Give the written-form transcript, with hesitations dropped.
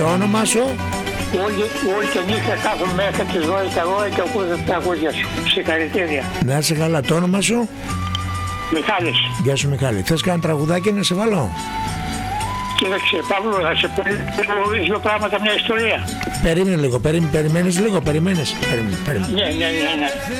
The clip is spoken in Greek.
Το όνομα σου? Όλη τη νύχτα κάθομαι μέσα τις 12 και ακούω τα τραγούδια σου. Συγχαρητήρια. Να είσαι καλά. Το όνομα σου? Μιχάλης. Γεια σου Μιχάλη. Θες κανένα τραγουδάκι να σε βάλω? Κοίταξε Παύλο, θα σε πω δύο πράγματα, μια ιστορία. Περίμενε λίγο, περιμένεις λίγο, περιμένεις. Ναι.